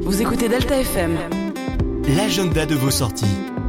Vous écoutez Delta FM. L'agenda de vos sorties.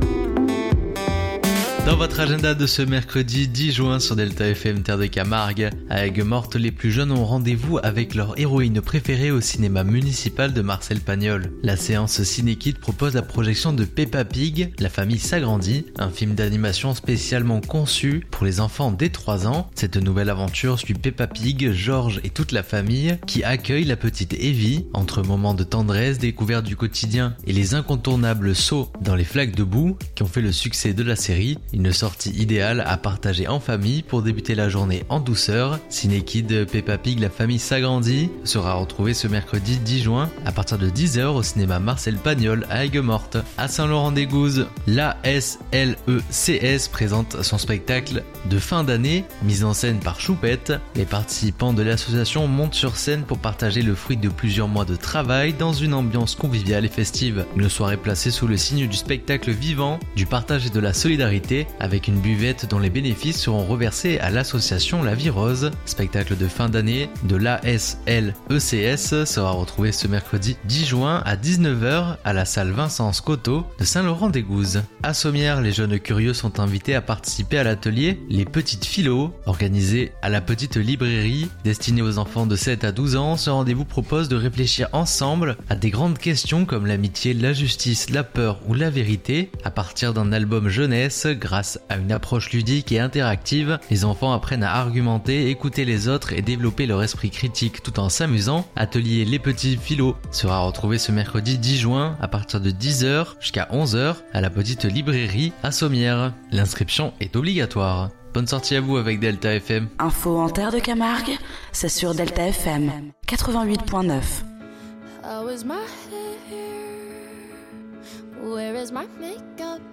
Dans votre agenda de ce mercredi 10 juin sur Delta FM Terre de Camargue, à Aigues-Mortes, les plus jeunes ont rendez-vous avec leur héroïne préférée au cinéma municipal de Marcel Pagnol. La séance Ciné-Kid propose la projection de Peppa Pig, La famille s'agrandit, un film d'animation spécialement conçu pour les enfants dès 3 ans. Cette nouvelle aventure suit Peppa Pig, George et toute la famille qui accueille la petite Evie. Entre moments de tendresse, découverte du quotidien et les incontournables sauts dans les flaques de boue qui ont fait le succès de la série, une sortie idéale à partager en famille pour débuter la journée en douceur. Ciné-Kid Peppa Pig La famille s'agrandit sera retrouvée ce mercredi 10 juin à partir de 10h au cinéma Marcel Pagnol à Aigues-Mortes. À Saint-Laurent-des-Gouzes, l'ASLECS présente son spectacle de fin d'année, mise en scène par Choupette. Les participants de l'association montent sur scène pour partager le fruit de plusieurs mois de travail dans une ambiance conviviale et festive. Une soirée placée sous le signe du spectacle vivant, du partage et de la solidarité, avec une buvette dont les bénéfices seront reversés à l'association La Vie Rose. Spectacle de fin d'année de l'ASLECS sera retrouvé ce mercredi 10 juin à 19h à la salle Vincent Scotto de Saint-Laurent-des-Gouzes. À Sommières, les jeunes curieux sont invités à participer à l'atelier Les Petites Philos, organisé à la petite librairie destinée aux enfants de 7 à 12 ans. Ce rendez-vous propose de réfléchir ensemble à des grandes questions comme l'amitié, la justice, la peur ou la vérité. À partir d'un album jeunesse, grâce à une approche ludique et interactive, les enfants apprennent à argumenter, écouter les autres et développer leur esprit critique tout en s'amusant. Atelier Les Petits Philos sera retrouvé ce mercredi 10 juin à partir de 10h jusqu'à 11h à la petite librairie à Sommières. L'inscription est obligatoire. Bonne sortie à vous avec Delta FM. Info en Terre de Camargue, c'est sur Delta FM 88.9. How is my hair? Where is my makeup?